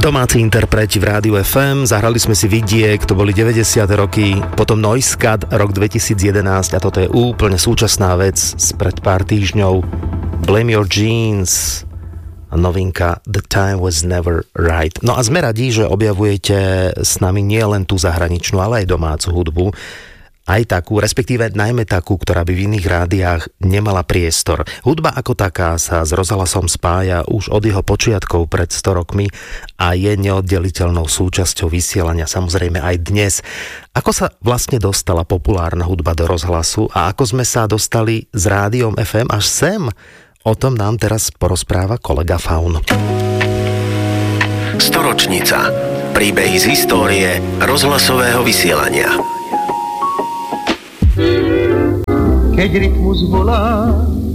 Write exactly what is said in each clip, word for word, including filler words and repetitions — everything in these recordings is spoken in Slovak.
Domáci interpreti v Rádiu ef em, zahrali sme si Vidiek, to boli deväťdesiate roky, potom Noiscat, rok dvetisícjedenásť a toto je úplne súčasná vec spred pár týždňov. Blame Your Jeans a novinka The Time Was Never Right. No a sme radi, že objavujete s nami nie len tú zahraničnú, ale aj domácu hudbu. Aj takú, respektíve najmä takú, ktorá by v iných rádiách nemala priestor. Hudba ako taká sa s rozhlasom spája už od jeho počiatkov pred sto rokmi a je neoddeliteľnou súčasťou vysielania samozrejme aj dnes. Ako sa vlastne dostala populárna hudba do rozhlasu a ako sme sa dostali s Rádiom ef em až sem? O tom nám teraz porozpráva kolega Faun. Storočnica. Príbehy z histórie rozhlasového vysielania. Keď rytmus volá,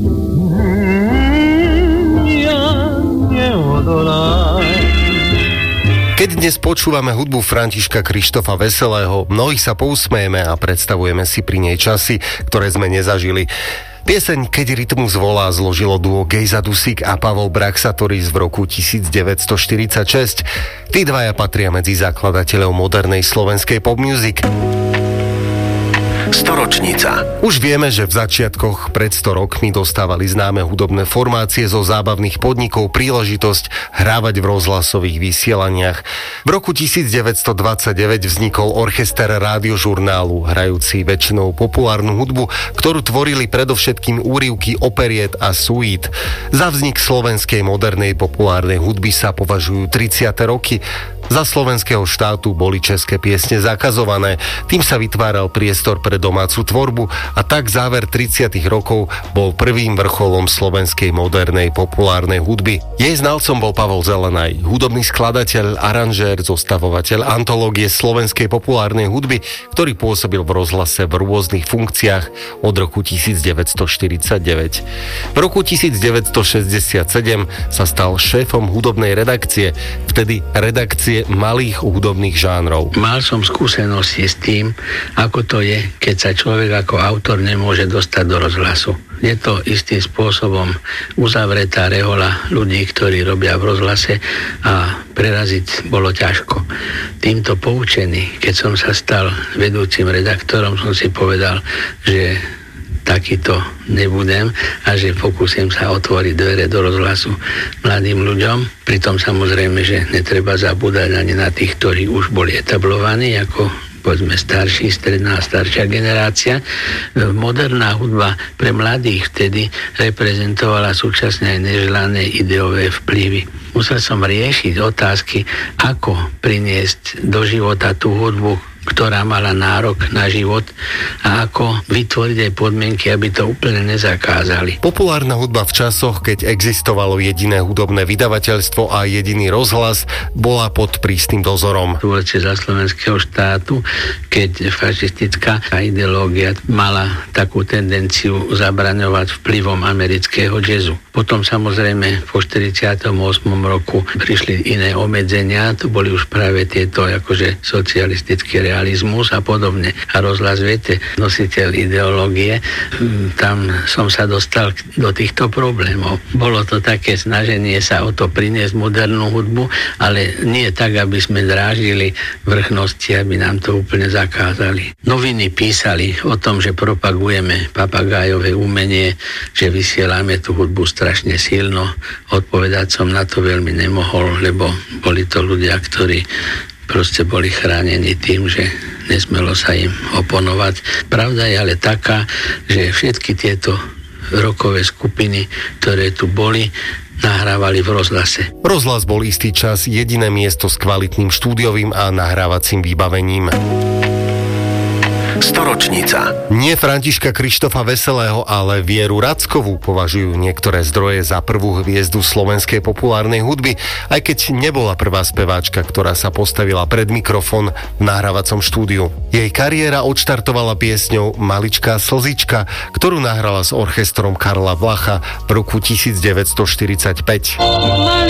ja neodolám. Keď dnes počúvame hudbu Františka Krištofa Veselého, mnohí sa pousmejeme a predstavujeme si pri nej časy, ktoré sme nezažili. Pieseň Keď rytmus volá zložilo duo Gejza Dusík a Pavol Braxatoris v roku devätnásťstoštyridsaťšesť. Tí dvaja patria medzi zakladateľov modernej slovenskej pop music. Storočnica. Už vieme, že v začiatkoch pred sto rokmi dostávali známe hudobné formácie zo zábavných podnikov príležitosť hrávať v rozhlasových vysielaniach. V roku devätnásťstodvadsaťdeväť vznikol orchester rádiožurnálu, hrajúci väčšinou populárnu hudbu, ktorú tvorili predovšetkým úryvky operiet a suít. Za vznik slovenskej modernej populárnej hudby sa považujú tridsiate roky. Za slovenského štátu boli české piesne zakazované, tým sa vytváral priestor pre domácu tvorbu a tak záver tridsiatych rokov bol prvým vrcholom slovenskej modernej populárnej hudby. Jej znalcom bol Pavol Zelenaj, hudobný skladateľ, aranžér, zostavovateľ antológie slovenskej populárnej hudby, ktorý pôsobil v rozhlase v rôznych funkciách od roku devätnásťstoštyridsaťdeväť. V roku devätnásťstošesťdesiatsedem sa stal šéfom hudobnej redakcie, vtedy redakcie malých hudobných žánrov. Mal som skúsenosti s tým, ako to je, keď sa človek ako autor nemôže dostať do rozhlasu. Je to istým spôsobom uzavretá rehoľa ľudí, ktorí robia v rozhlase a preraziť bolo ťažko. Týmto poučený, keď som sa stal vedúcim redaktorom, som si povedal, že takýto nebudem a že pokúsim sa otvoriť dvere do rozhlasu mladým ľuďom. Pritom samozrejme, že netreba zabúdať ani na tých, ktorí už boli etablovaní ako povedzme starší, stredná a staršia generácia. Moderná hudba pre mladých vtedy reprezentovala súčasne aj neželané ideové vplyvy. Musel som riešiť otázky, ako priniesť do života tú hudbu, ktorá mala nárok na život a ako vytvoriť aj podmienky, aby to úplne nezakázali. Populárna hudba v časoch, keď existovalo jediné hudobné vydavateľstvo a jediný rozhlas, bola pod prísnym dozorom. Tvorci za slovenského štátu, keď fašistická ideológia mala takú tendenciu zabraňovať vplyvom amerického jazzu. Potom samozrejme po štyridsiatom ôsmom roku prišli iné obmedzenia, to boli už práve tieto akože socialistické realizmus a podobne. A rozhlas, viete, nositeľ ideológie, tam som sa dostal do týchto problémov. Bolo to také snaženie sa o to priniesť modernú hudbu, ale nie tak, aby sme drážili vrchnosti, aby nám to úplne zakázali. Noviny písali o tom, že propagujeme papagájové umenie, že vysielame tú hudbu strašne silno. Odpovedať som na to veľmi nemohol, lebo boli to ľudia, ktorí proste boli chránení tým, že nesmelo sa im oponovať. Pravda je ale taká, že všetky tieto rokové skupiny, ktoré tu boli, nahrávali v rozhlase. Rozhlas bol istý čas jediné miesto s kvalitným štúdiovým a nahrávacím vybavením. Storočnica. Nie Františka Krištofa Veselého, ale Vieru Rackovú považujú niektoré zdroje za prvú hviezdu slovenskej populárnej hudby, aj keď nebola prvá speváčka, ktorá sa postavila pred mikrofón v nahrávacom štúdiu. Jej kariéra odštartovala piesňou Maličká slzička, ktorú nahrala s orchestrom Karla Vlacha v roku devätnásťstoštyridsaťpäť.